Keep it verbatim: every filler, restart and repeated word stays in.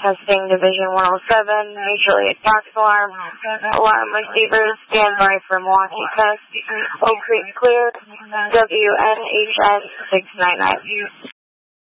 Testing Division one oh seven, mutually attack alarm. Alarm receivers, stand by for Milwaukee test. Oak Creek clear. W N H S six nine nine.